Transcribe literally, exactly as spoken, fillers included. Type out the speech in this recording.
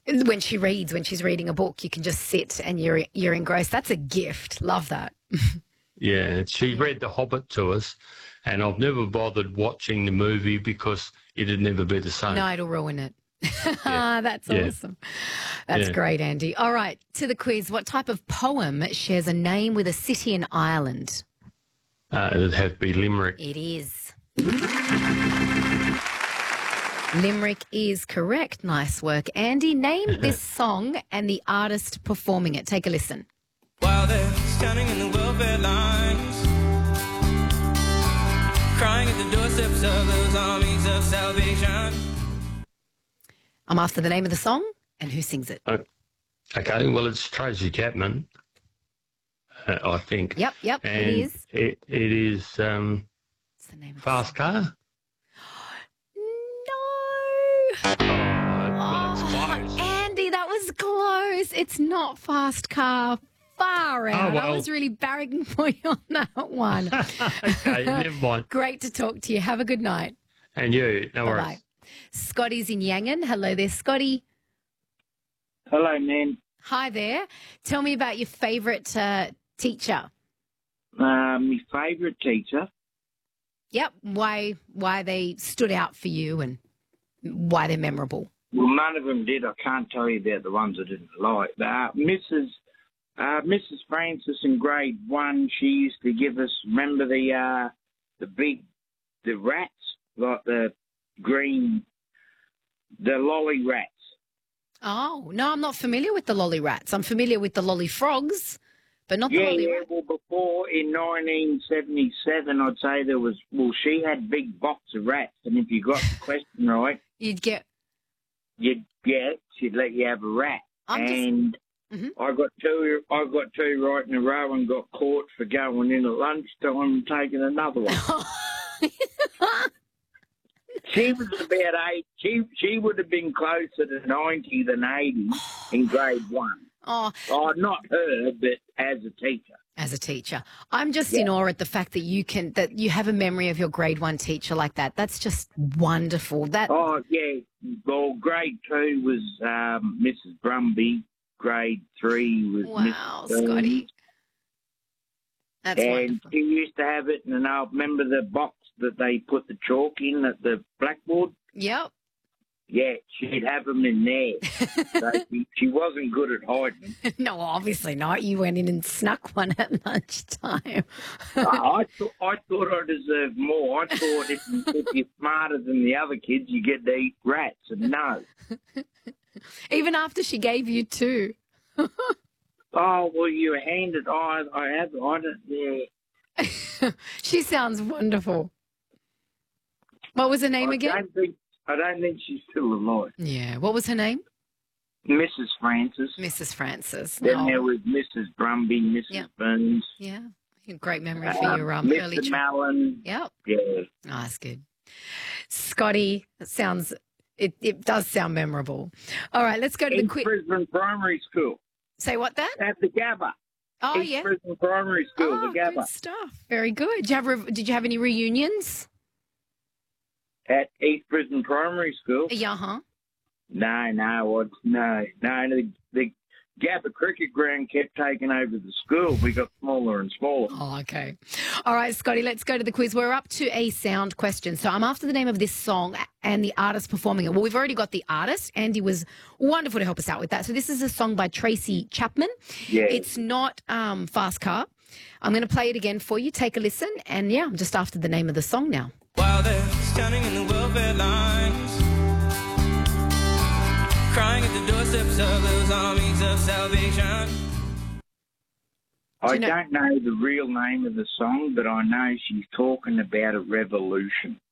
When she reads, when she's reading a book, you can just sit and you're you're engrossed. That's a gift. Love that. Yeah, she read The Hobbit to us, and I've never bothered watching the movie because it'd never be the same. No, it'll ruin it. Yeah. That's Yeah. awesome. That's Yeah. great, Andy. All right, to the quiz. What type of poem shares a name with a city in Ireland? Uh, it'd have to be Limerick. It is. Limerick is correct. Nice work, Andy. Name this song and the artist performing it. Take a listen. While they're standing in the welfare lines, crying at the doorsteps of those armies of salvation. I'm after the name of the song and who sings it. Uh, okay, well, it's Tracy Chapman, uh, I think. Yep, yep, and it is. It, it is um, What's the name of the Fast Car. No. Oh, it's close. Andy, that was close. It's not Fast Car. Far out. Oh, well. I was really barragging for you on that one. Okay, never mind. Great to talk to you. Have a good night. And you, no worries. Bye-bye. Scotty's in Yangon. Hello there, Scotty. Hello, man. Hi there. Tell me about your favourite uh, teacher. Uh, my favourite teacher, Yep. Why why they stood out for you and why they're memorable. well, none of them did. I can't tell you about the ones I didn't like. Uh, Missus Uh, Missus Francis in grade one, she used to give us, remember the uh, the big, the rats, like the green, the lolly rats. Oh, no, I'm not familiar with the lolly rats. I'm familiar with the lolly frogs, but not the Yeah, lolly yeah. rats. Well, before in nineteen seventy-seven, I'd say there was. Well, she had big box of rats, and if you got the question right, You'd get... you'd get. She'd let you have a rat, I'm just- and Mhm. I got two. I got two right in a row, and got caught for going in at lunchtime and taking another one. She was about eight. She she would have been closer to ninety than eighty in grade one. Oh, Oh, not her, but as a teacher. as a teacher. I'm just in awe at the fact that you can that you have a memory of your grade one teacher like that. That's just wonderful. That Oh yeah. Well, grade two was um, Missus Brumby. Grade three was wow, Missus Scotty. That's and wonderful. she used to have it, and I remember the box that they put the chalk in at the blackboard. Yep. Yeah, she'd have them in there. So she, she wasn't good at hiding. No, obviously not. You went in and snuck one at lunchtime. I, I, thought, I thought I deserved more. I thought if, if you're smarter than the other kids, you get to eat rats. And no. Even after she gave you two. Oh, well, you handed. I, I have. I don't. Yeah. She sounds wonderful. What was her name I again? don't think. I don't think she's still alive. Yeah. What was her name? Missus Francis. Missus Francis. Then Oh, there was Missus Brumby, Missus Yeah. Burns. yeah. Great memory uh, for your um, early Mister childhood. Mallon. Yep. Yeah. Oh, that's good. Scotty, that sounds, it, it does sound memorable. All right, let's go to the In quick. Brisbane Primary School. Say what that? At the Gabba. Oh, East yeah. Brisbane Primary School, Oh, the Gabba. good stuff. Very good. Did you have, re- did you have any reunions? At East Brisbane Primary School. Yeah, huh? No, no, it's, no, no. The, the Gabba cricket ground kept taking over the school. We got smaller and smaller. Oh, okay. All right, Scotty, let's go to the quiz. We're up to a sound question. So I'm after the name of this song and the artist performing it. Well, we've already got the artist. Andy was wonderful to help us out with that. So this is a song by Tracy Chapman. Yeah. It's not um, Fast Car. I'm going to play it again for you. Take a listen. And, yeah, I'm just after the name of the song now. While they're standing in the welfare lines, crying at the doorsteps of those armies of salvation. I you know- don't know the real name of the song, but I know she's talking about a revolution.